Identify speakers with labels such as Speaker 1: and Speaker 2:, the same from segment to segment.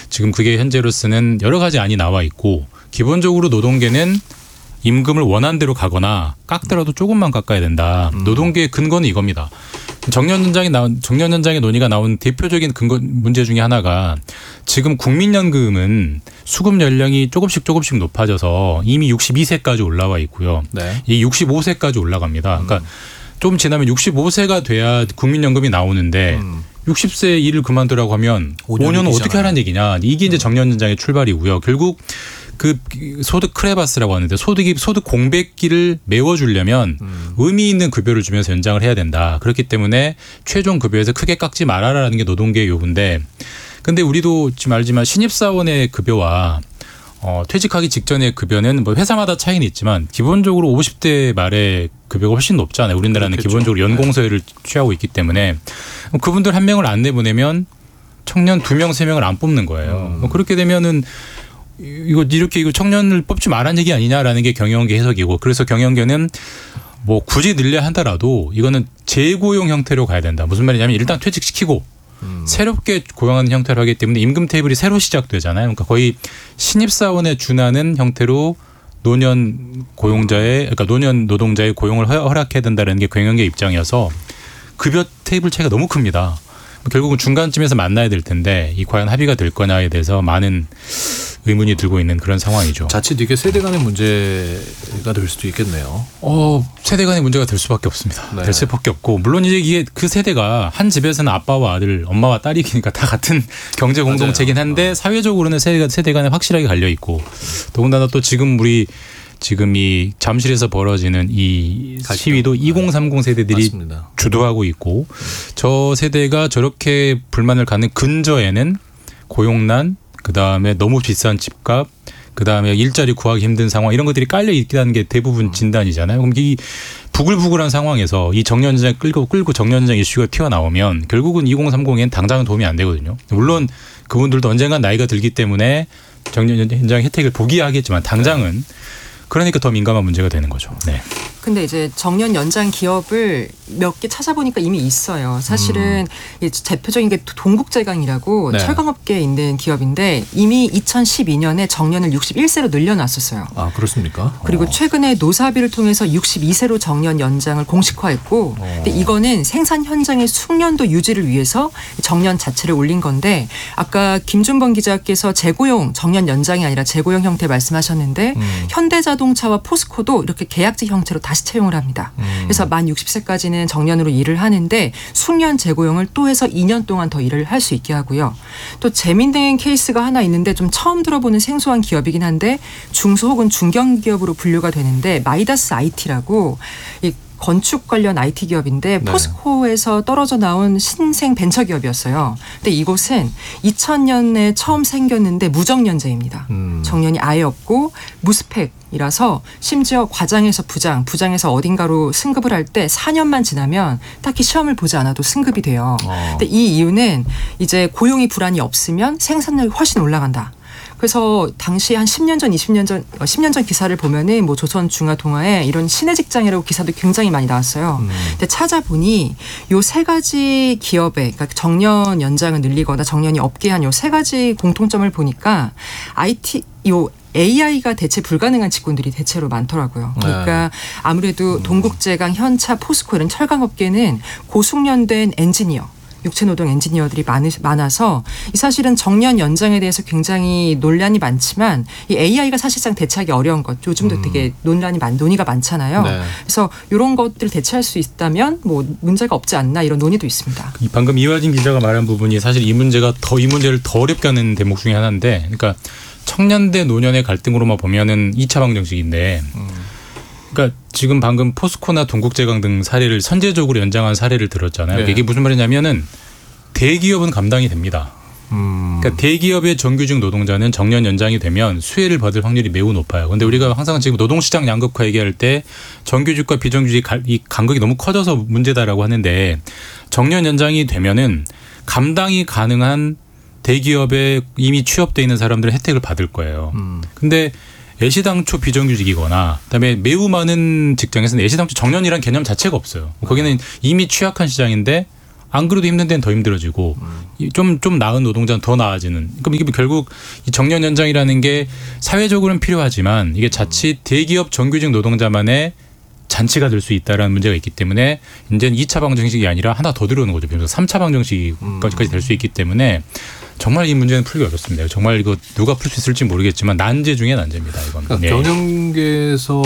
Speaker 1: 지금 그게 현재로서는 여러 가지 안이 나와 있고 기본적으로 노동계는 임금을 원한대로 가거나 깎더라도 조금만 깎아야 된다. 노동계의 근거는 이겁니다. 정년 연장의 논의가 나온 대표적인 근거 문제 중에 하나가 지금 국민연금은 수급 연령이 조금씩 높아져서 이미 62세까지 올라와 있고요.
Speaker 2: 네.
Speaker 1: 이 65세까지 올라갑니다. 그러니까 좀 지나면 65세가 돼야 국민연금이 나오는데 60세 일을 그만두라고 하면 5년은 어떻게 하라는 얘기냐. 이게 이제 정년 연장의 출발이고요. 결국 그 소득 크레바스라고 하는데 소득 공백기를 메워주려면 의미 있는 급여를 주면서 연장을 해야 된다. 그렇기 때문에 최종 급여에서 크게 깎지 말아라라는 게 노동계의 요구인데 근데 우리도 지금 알지만 신입사원의 급여와 퇴직하기 직전의 급여는 뭐 회사마다 차이는 있지만 기본적으로 50대 말의 급여가 훨씬 높잖아요. 우리나라는
Speaker 2: 그렇겠죠.
Speaker 1: 기본적으로 연공서열을 취하고 있기 때문에 그분들 한 명을 안 내보내면 청년 2명, 3명을 안 뽑는 거예요. 그렇게 되면은 이거 청년을 뽑지 말란 얘기 아니냐라는 게 경영계 해석이고 그래서 경영계는 뭐 굳이 늘려야 한다라도 이거는 재고용 형태로 가야 된다. 무슨 말이냐면 일단 퇴직시키고 새롭게 고용하는 형태로 하기 때문에 임금 테이블이 새로 시작되잖아요. 그러니까 거의 신입사원에 준하는 형태로 노년 노동자의 고용을 허락해야 된다는 게 경영계 입장이어서 급여 테이블 차이가 너무 큽니다. 결국은 중간쯤에서 만나야 될 텐데 이 과연 합의가 될 거냐에 대해서 많은 의문이 들고 있는 그런 상황이죠.
Speaker 2: 자칫 이게 세대 간의 문제가 될 수도 있겠네요.
Speaker 1: 세대 간의 문제가 될 수밖에 없습니다.
Speaker 2: 네.
Speaker 1: 될 수밖에 없고 물론 이제 이게 그 세대가 한 집에서는 아빠와 아들, 엄마와 딸이니까 다 같은 경제 공동체긴 한데 사회적으로는 세대 간에 확실하게 갈려 있고 더군다나 또 지금 이 잠실에서 벌어지는 이 시위도 2030 세대들이
Speaker 2: 맞습니다.
Speaker 1: 주도하고 있고 저 세대가 저렇게 불만을 갖는 근저에는 고용난 그다음에 너무 비싼 집값 그다음에 일자리 구하기 힘든 상황 이런 것들이 깔려 있다는 게 대부분 진단이잖아요. 그럼 이 부글부글한 상황에서 이 정년연장 끌고 정년연장 이슈가 튀어나오면 결국은 2030에는 당장은 도움이 안 되거든요. 물론 그분들도 언젠간 나이가 들기 때문에 정년연장 혜택을 보기야 하겠지만 당장은 그러니까 더 민감한 문제가 되는 거죠. 네.
Speaker 3: 근데 이제 정년 연장 기업을 몇 개 찾아보니까 이미 있어요. 사실은 대표적인 게 동국제강이라고
Speaker 2: 네.
Speaker 3: 철강업계에 있는 기업인데 이미 2012년에 정년을 61세로 늘려놨었어요.
Speaker 2: 아 그렇습니까?
Speaker 3: 그리고 최근에 노사합의를 통해서 62세로 정년 연장을 공식화했고 근데 이거는 생산 현장의 숙련도 유지를 위해서 정년 자체를 올린 건데 아까 김준범 기자께서 재고용 정년 연장이 아니라 재고용 형태 말씀하셨는데 현대자동차와 포스코도 이렇게 계약직 형태로 다시 채용을 합니다. 그래서 만 60세까지는 정년으로 일을 하는데 숙련 재고용을 또 해서 2년 동안 더 일을 할 수 있게 하고요. 또 재밌는 케이스가 하나 있는데 좀 처음 들어보는 생소한 기업이긴 한데 중소 혹은 중견기업으로 분류가 되는데 마이다스 IT라고 이 건축 관련 IT 기업인데
Speaker 2: 네.
Speaker 3: 포스코에서 떨어져 나온 신생 벤처 기업이었어요. 근데 이곳은 2000년에 처음 생겼는데 무정년제입니다. 정년이 아예 없고 무스펙이라서 심지어 과장에서 부장에서 어딘가로 승급을 할 때 4년만 지나면 딱히 시험을 보지 않아도 승급이 돼요. 근데 이 이유는 이제 고용이 불안이 없으면 생산력이 훨씬 올라간다. 그래서 당시 한 10년 전, 10년 전 기사를 보면은 뭐 조선, 중화, 동아에 이런 신의 직장이라고 기사도 굉장히 많이 나왔어요. 근데 찾아보니 요 세 가지 기업에, 그러니까 정년 연장을 늘리거나 정년이 없게 한 요 세 가지 공통점을 보니까 AI가 대체 불가능한 직군들이 대체로 많더라고요. 그러니까 아무래도 동국제강, 현차, 포스코 이런 철강업계는 고숙련된 엔지니어, 육체노동 엔지니어들이 많아서 이 사실은 정년 연장에 대해서 굉장히 논란이 많지만 이 AI가 사실상 대체하기 어려운 것 요즘도 되게 논의가 많잖아요.
Speaker 2: 네.
Speaker 3: 그래서 이런 것들을 대체할 수 있다면 뭐 문제가 없지 않나 이런 논의도 있습니다.
Speaker 1: 방금 이화진 기자가 말한 부분이 사실 이 문제를 더 어렵게 하는 대목 중에 하나인데 그러니까 청년 대 노년의 갈등으로만 보면은 2차 방정식인데 그러니까 지금 방금 포스코나 동국제강 등 사례를 선제적으로 연장한 사례를 들었잖아요.
Speaker 2: 네.
Speaker 1: 이게 무슨 말이냐면은 대기업은 감당이 됩니다. 그러니까 대기업의 정규직 노동자는 정년 연장이 되면 수혜를 받을 확률이 매우 높아요. 그런데 우리가 항상 지금 노동시장 양극화 얘기할 때 정규직과 비정규직 이 간극이 너무 커져서 문제다라고 하는데 정년 연장이 되면은 감당이 가능한 대기업에 이미 취업돼 있는 사람들은 혜택을 받을 거예요. 근데 애시당초 비정규직이거나 그다음에 매우 많은 직장에서는 애시당초 정년이라는 개념 자체가 없어요. 거기는 이미 취약한 시장인데 안 그래도 힘든 데는 더 힘들어지고 좀 나은 노동자는 더 나아지는. 그럼 이게 결국 이 정년 연장이라는 게 사회적으로는 필요하지만 이게 자칫 대기업 정규직 노동자만의 잔치가 될 수 있다라는 문제가 있기 때문에 이제는 2차 방정식이 아니라 하나 더 들어오는 거죠. 그래서 3차 방정식까지 될 수 있기 때문에 정말 이 문제는 풀기 어렵습니다. 정말 이거 누가 풀 수 있을지 모르겠지만 난제 중에 난제입니다. 이건.
Speaker 2: 그러니까
Speaker 1: 네.
Speaker 2: 경영계에서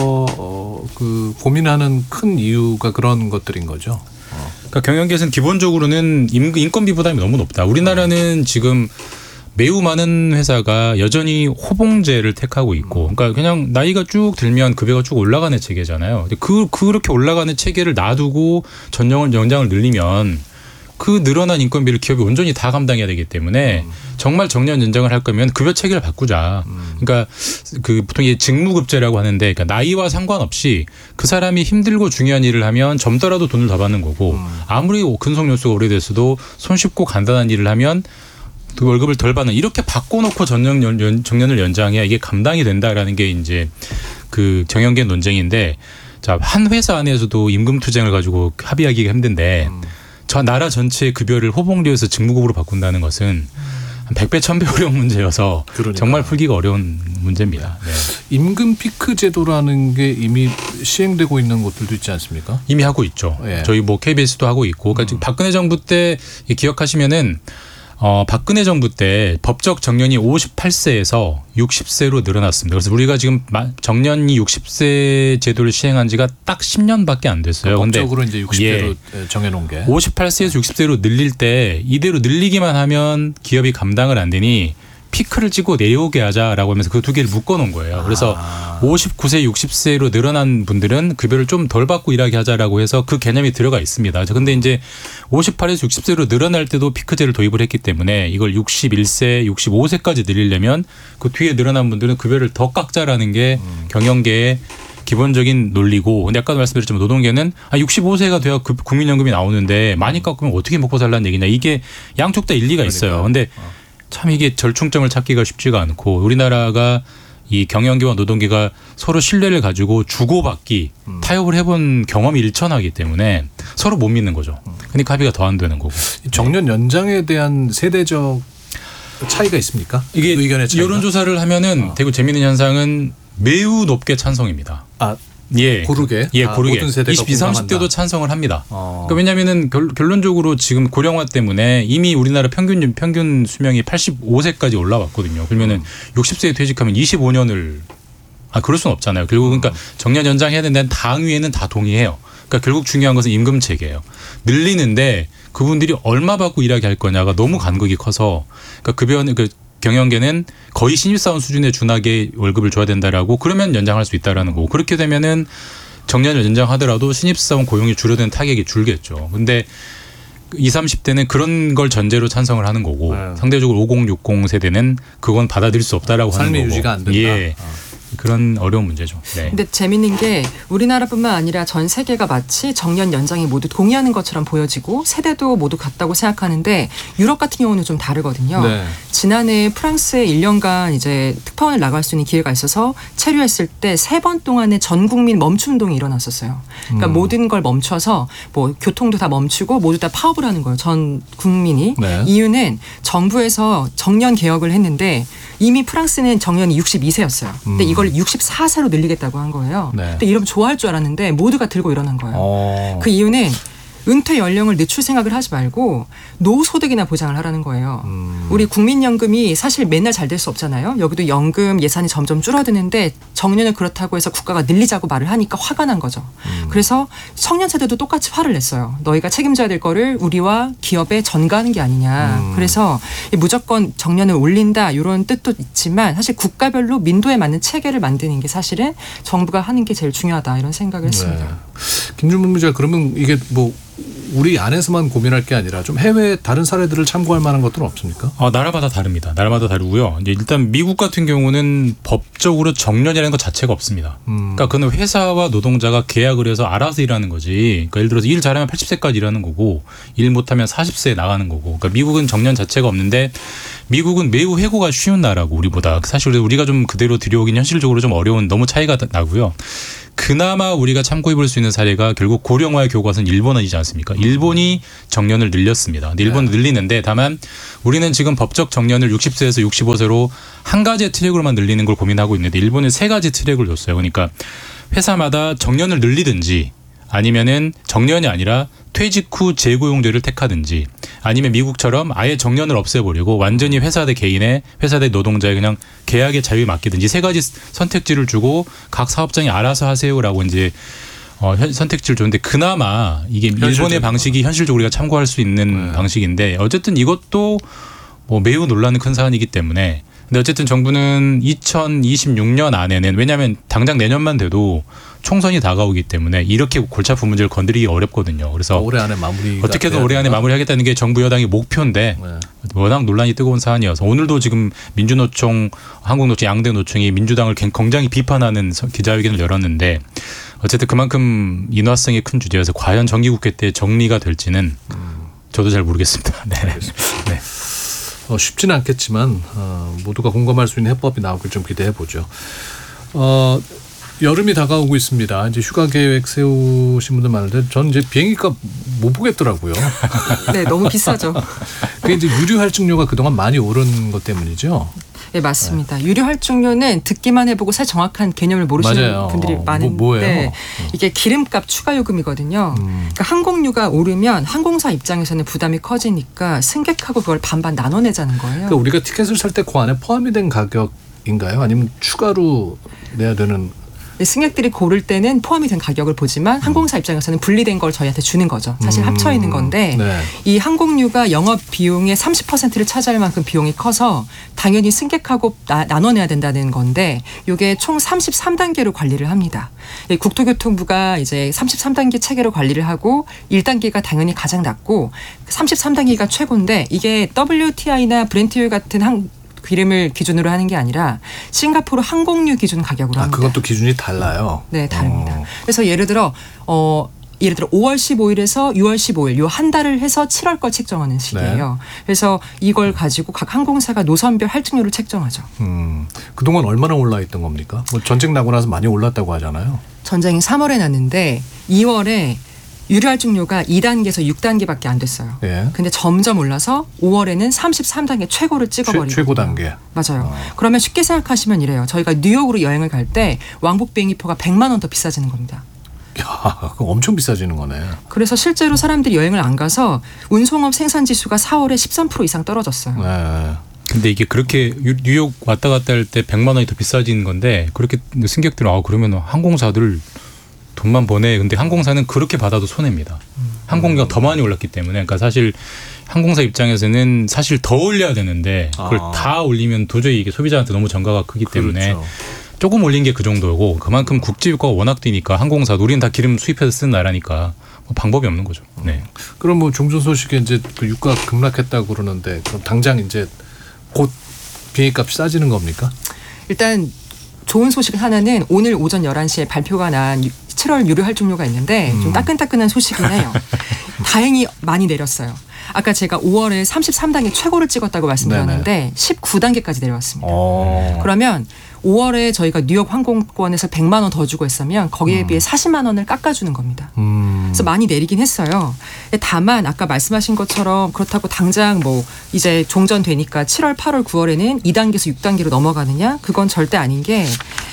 Speaker 2: 그 고민하는 큰 이유가 그런 것들인 거죠.
Speaker 1: 그러니까 경영계에서는 기본적으로는 인건비 부담이 너무 높다. 우리나라는 지금 매우 많은 회사가 여전히 호봉제를 택하고 있고, 그러니까 그냥 나이가 쭉 들면 급여가 쭉 올라가는 체계잖아요. 그렇게 올라가는 체계를 놔두고 연장을 늘리면 그 늘어난 인건비를 기업이 온전히 다 감당해야 되기 때문에 정말 정년 연장을 할 거면 급여 체계를 바꾸자. 그러니까 그 보통 이게 직무급제라고 하는데, 그러니까 나이와 상관없이 그 사람이 힘들고 중요한 일을 하면 젊더라도 돈을 더 받는 거고, 아무리 근속 연수가 오래됐어도 손쉽고 간단한 일을 하면 그 월급을 덜 받는, 이렇게 바꿔놓고 정년을 연장해야 이게 감당이 된다라는 게 이제 그 경영계 논쟁인데, 자, 한 회사 안에서도 임금 투쟁을 가지고 합의하기가 힘든데 저 나라 전체의 급여를 호봉제에서 직무급으로 바꾼다는 것은 한 100배 1000배 어려운 문제여서
Speaker 2: 그러니까.
Speaker 1: 정말 풀기가 어려운 문제입니다. 네.
Speaker 2: 임금 피크 제도라는 게 이미 시행되고 있는 곳들도 있지 않습니까?
Speaker 1: 이미 하고 있죠.
Speaker 2: 예.
Speaker 1: 저희 뭐 KBS도 하고 있고, 그러니까 지금 박근혜 정부 때 기억하시면은 박근혜 정부 때 법적 정년이 58세에서 60세로 늘어났습니다. 그래서 우리가 지금 정년이 60세 제도를 시행한 지가 딱 10년밖에 안 됐어요.
Speaker 2: 그러니까 법적으로 이제 60세로 정해놓은 게.
Speaker 1: 58세에서 60세로 늘릴 때 이대로 늘리기만 하면 기업이 감당을 안 되니 피크를 찍고 내려오게 하자라고 하면서 그 두 개를 묶어놓은 거예요. 그래서 59세, 60세로 늘어난 분들은 급여를 좀 덜 받고 일하게 하자라고 해서 그 개념이 들어가 있습니다. 그런데 이제 58에서 60세로 늘어날 때도 피크제를 도입을 했기 때문에 이걸 61세, 65세까지 늘리려면 그 뒤에 늘어난 분들은 급여를 더 깎자라는 게 경영계의 기본적인 논리고, 근데 아까 말씀드렸지만 노동계는 65세가 돼야 국민연금이 나오는데 많이 깎으면 어떻게 먹고 살라는 얘기냐. 이게 양쪽 다 일리가 있어요. 그런데 참 이게 절충점을 찾기가 쉽지가 않고, 우리나라가 이 경영계와 노동계가 서로 신뢰를 가지고 주고받기, 타협을 해본 경험이 일천하기 때문에 서로 못 믿는 거죠. 그러니까 합의가 더 안 되는 거고.
Speaker 2: 정년 연장에 대한 세대적 차이가 있습니까?
Speaker 1: 이게
Speaker 2: 의견의 차이가?
Speaker 1: 여론조사를 하면은 되게 재미있는 현상은 매우 높게 찬성입니다.
Speaker 2: 고르게?
Speaker 1: 고르게.
Speaker 2: 모든 세대가
Speaker 1: 22,
Speaker 2: 공감한다.
Speaker 1: 30대도 찬성을 합니다. 그러니까 왜냐하면은 결론적으로 지금 고령화 때문에 이미 우리나라 평균 수명이 85세까지 올라왔거든요. 그러면은 60세에 퇴직하면 25년을 그럴 수는 없잖아요. 결국 그러니까 정년 연장해야 된다는 당위에는 다 동의해요. 그러니까 결국 중요한 것은 임금 체계예요. 늘리는데 그분들이 얼마 받고 일하게 할 거냐가 너무 간극이 커서, 그러니까 급여는 경영계는 거의 신입사원 수준에 준하게 월급을 줘야 된다라고, 그러면 연장할 수 있다라는 거고, 그렇게 되면은 정년을 연장하더라도 신입사원 고용이 줄어드는 타격이 줄겠죠. 근데 20, 30대는 그런 걸 전제로 찬성을 하는 거고, 상대적으로 50, 60 세대는 그건 받아들일 수 없다라고 하는 거고.
Speaker 2: 삶의 유지가 안 된다.
Speaker 1: 그런 어려운 문제죠. 네.
Speaker 3: 근데 재밌는 게 우리나라뿐만 아니라 전 세계가 마치 정년 연장이 모두 동의하는 것처럼 보여지고 세대도 모두 같다고 생각하는데, 유럽 같은 경우는 좀 다르거든요.
Speaker 2: 네.
Speaker 3: 지난해 프랑스에 1년간 이제 특파원을 나갈 수 있는 기회가 있어서 체류했을 때 3번 동안에 전 국민 멈춤동이 일어났었어요. 그러니까 모든 걸 멈춰서 뭐 교통도 다 멈추고 모두 다 파업을 하는 거예요. 전 국민이.
Speaker 2: 네.
Speaker 3: 이유는 정부에서 정년 개혁을 했는데 이미 프랑스는 정년이 62세였어요. 근데 이걸 64세로 늘리겠다고 한 거예요.
Speaker 2: 네.
Speaker 3: 근데 이러면 좋아할 줄 알았는데 모두가 들고 일어난 거예요. 그 이유는 은퇴 연령을 늦출 생각을 하지 말고 노소득이나 보장을 하라는 거예요. 우리 국민연금이 사실 맨날 잘 될 수 없잖아요. 여기도 연금 예산이 점점 줄어드는데 정년을 그렇다고 해서 국가가 늘리자고 말을 하니까 화가 난 거죠. 그래서 청년 세대도 똑같이 화를 냈어요. 너희가 책임져야 될 거를 우리와 기업에 전가하는 게 아니냐. 그래서 무조건 정년을 올린다 이런 뜻도 있지만 사실 국가별로 민도에 맞는 체계를 만드는 게 사실은 정부가 하는 게 제일 중요하다 이런 생각을 했습니다.
Speaker 2: 김준범 기자, 그러면 이게 뭐 우리 안에서만 고민할 게 아니라 좀 해외 다른 사례들을 참고할 만한 것들은 없습니까?
Speaker 1: 나라마다 다릅니다. 나라마다 다르고요. 이제 일단 미국 같은 경우는 법적으로 정년이라는 것 자체가 없습니다. 그러니까 그는 회사와 노동자가 계약을 해서 알아서 일하는 거지. 그러니까 예를 들어서 일 잘하면 80세까지 일하는 거고, 일 못하면 40세에 나가는 거고. 그러니까 미국은 정년 자체가 없는데, 미국은 매우 해고가 쉬운 나라고 우리보다 사실 우리가 좀 그대로 들여오긴 현실적으로 좀 어려운 너무 차이가 나고요. 그나마 우리가 참고해 볼 수 있는 사례가 결국 고령화의 교과서는 일본이지 않습니까? 일본이 정년을 늘렸습니다. 근데 일본은 늘리는데 다만 우리는 지금 법적 정년을 60세에서 65세로 한 가지의 트랙으로만 늘리는 걸 고민하고 있는데 일본은 세 가지 트랙을 줬어요. 그러니까 회사마다 정년을 늘리든지 아니면은 정년이 아니라 퇴직 후 재고용제를 택하든지 아니면 미국처럼 아예 정년을 없애버리고 완전히 회사 대 개인의 회사 대 노동자의 그냥 계약의 자유에 맡기든지 세 가지 선택지를 주고 각 사업장이 알아서 하세요라고 이제 선택지를 줬는데 그나마 이게 일본의 방식이 현실적으로 우리가 참고할 수 있는 방식인데 어쨌든 이것도 뭐 매우 논란이 큰 사안이기 때문에 근데 어쨌든 정부는 2026년 안에는 왜냐하면 당장 내년만 돼도 총선이 다가오기 때문에 이렇게 골치 아픈 문제를 건드리기 어렵거든요. 그래서
Speaker 2: 올해 안에 마무리가
Speaker 1: 어떻게든 올해 안에 마무리하겠다는 게 정부 여당의 목표인데 워낙 논란이 뜨거운 사안이어서 오늘도 지금 민주노총, 한국노총, 양대 노총이 민주당을 굉장히 비판하는 기자회견을 열었는데 어쨌든 그만큼 인화성이 큰 주제여서 과연 정기국회 때 정리가 될지는 저도 잘 모르겠습니다. 네. 네.
Speaker 2: 쉽지는 않겠지만 모두가 공감할 수 있는 해법이 나오길 좀 기대해 보죠. 여름이 다가오고 있습니다. 이제 휴가 계획 세우신 분들 많은데 저는 이제 비행기값 못 보겠더라고요.
Speaker 3: 네, 너무 비싸죠.
Speaker 2: 그게 이제 유류 할증료가 그동안 많이 오른 것 때문이죠.
Speaker 3: 네, 맞습니다. 유류 할증료는 듣기만 해보고 사실 정확한 개념을 모르시는
Speaker 2: 맞아요.
Speaker 3: 분들이 많은데
Speaker 2: 뭐예요?
Speaker 3: 이게 기름값 추가 요금이거든요. 그러니까 항공료가 오르면 항공사 입장에서는 부담이 커지니까 승객하고 그걸 반반 나눠내자는 거예요.
Speaker 2: 그러니까 우리가 티켓을 살 때 그 안에 포함이 된 가격인가요? 아니면 추가로 내야 되는?
Speaker 3: 승객들이 고를 때는 포함이 된 가격을 보지만 항공사 입장에서는 분리된 걸 저희한테 주는 거죠. 사실 합쳐 있는 건데
Speaker 2: 네.
Speaker 3: 이 항공료가 영업 비용의 30%를 차지할 만큼 비용이 커서 당연히 승객하고 나눠내야 된다는 건데 이게 총 33단계로 관리를 합니다. 국토교통부가 이제 33단계 체계로 관리를 하고 1단계가 당연히 가장 낮고 33단계가 최고인데 이게 WTI나 브렌트유 같은 기름을 기준으로 하는 게 아니라 싱가포르 항공유 기준 가격으로 합니다.
Speaker 2: 그것도 기준이 달라요?
Speaker 3: 네, 다릅니다. 그래서 예를 들어 5월 15일에서 6월 15일 요 한 달을 해서 7월 걸 책정하는 식이에요. 네. 그래서 이걸 가지고 각 항공사가 노선별 할증료를 책정하죠.
Speaker 2: 그동안 얼마나 올라 있던 겁니까? 뭐 전쟁 나고 나서 많이 올랐다고 하잖아요.
Speaker 3: 전쟁이 3월에 났는데 2월에 유류 할증료가 2단계에서 6단계밖에 안 됐어요. 예. 근데 점점 올라서 5월에는 33단계 최고를 찍어버리고
Speaker 2: 최고 단계.
Speaker 3: 맞아요. 그러면 쉽게 생각하시면 이래요. 저희가 뉴욕으로 여행을 갈 때 왕복 비행기표가 100만 원 더 비싸지는 겁니다.
Speaker 2: 야, 그럼 엄청 비싸지는 거네.
Speaker 3: 그래서 실제로 사람들이 여행을 안 가서 운송업 생산 지수가 4월에 13% 이상 떨어졌어요.
Speaker 1: 네. 근데 이게 그렇게 뉴욕 왔다 갔다 할 때 100만 원이 더 비싸지는 건데 그렇게 승객들은 그러면 항공사들 돈만 버네. 근데 항공사는 그렇게 받아도 손해입니다. 항공료가 더 많이 올랐기 때문에. 그러니까 사실 항공사 입장에서는 사실 더 올려야 되는데 그걸 다 올리면 도저히 이게 소비자한테 너무 전가가 크기 때문에
Speaker 2: 그렇죠.
Speaker 1: 조금 올린 게 그 정도고 그만큼 국제유가가 워낙 뛰니까 항공사도 우리는 다 기름 수입해서 쓰는 나라니까 방법이 없는 거죠. 네.
Speaker 2: 그럼 뭐 종전 소식에 이제 그 유가 급락했다고 그러는데 그럼 당장 이제 곧 비행기값이 싸지는 겁니까?
Speaker 3: 일단 좋은 소식 하나는 오늘 오전 11시에 발표가 난 7월 유류 할증료가 있는데 좀 따끈따끈한 소식이긴 해요. 다행히 많이 내렸어요. 아까 제가 5월에 33단계 최고를 찍었다고 말씀드렸는데 19단계까지 내려왔습니다. 그러면 5월에 저희가 뉴욕 항공권에서 100만 원 더 주고 했으면 거기에 비해 40만 원을 깎아주는 겁니다. 그래서 많이 내리긴 했어요. 다만 아까 말씀하신 것처럼 그렇다고 당장 뭐 이제 종전되니까 7월, 8월, 9월에는 2단계에서 6단계로 넘어가느냐? 그건 절대 아닌 게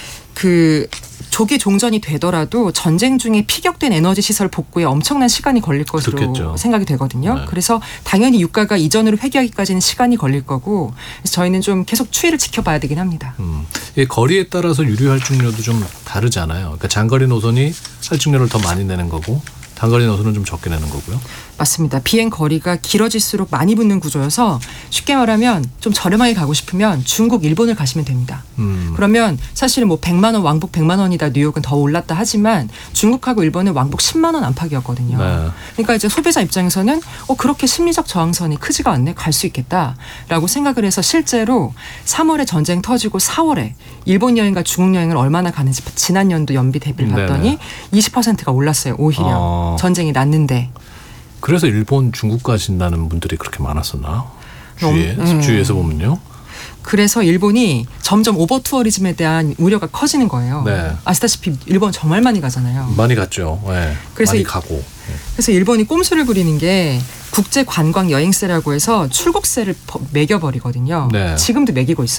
Speaker 3: 조기 종전이 되더라도 전쟁 중에 피격된 에너지 시설 복구에 엄청난 시간이 걸릴 것으로
Speaker 2: 그렇겠죠.
Speaker 3: 생각이 되거든요.
Speaker 2: 네.
Speaker 3: 그래서 당연히 유가가 이전으로 회귀하기까지는 시간이 걸릴 거고 그래서 저희는 좀 계속 추이를 지켜봐야 되긴 합니다.
Speaker 2: 이 거리에 따라서 유류 할증료도 좀 다르잖아요. 그러니까 장거리 노선이 할증료를 더 많이 내는 거고 단거리 노선은 좀 적게 내는 거고요.
Speaker 3: 맞습니다. 비행 거리가 길어질수록 많이 붙는 구조여서 쉽게 말하면 좀 저렴하게 가고 싶으면 중국, 일본을 가시면 됩니다. 그러면 사실은 뭐 100만 원, 왕복 100만 원이다 뉴욕은 더 올랐다 하지만 중국하고 일본은 왕복 10만 원 안팎이었거든요. 네. 그러니까 이제 소비자 입장에서는 그렇게 심리적 저항선이 크지가 않네. 갈 수 있겠다라고 생각을 해서 실제로 3월에 전쟁 터지고 4월에 일본 여행과 중국 여행을 얼마나 가는지 지난 연도 연비 대비를 봤더니 20%가 올랐어요. 오히려 전쟁이 났는데.
Speaker 2: 그래서 일본, 중국 가신다는 분들이 그렇게 많았었나? 주위에서 보면요.
Speaker 3: 그래서 일본이 점점 오버 투어리즘에 대한 우려가 커지는 거예요.
Speaker 2: 네.
Speaker 3: 아시다시피 일본 정말 많이 가잖아요.
Speaker 2: 많이 갔죠. 네.
Speaker 3: 그래서
Speaker 2: 많이 가고.
Speaker 3: 그래서 일본이 꼼수를 부리는 게 국제 관광 여행세라고 해서 출국세를 매겨버리거든요.
Speaker 2: 네.
Speaker 3: 지금도 매기고 있어요.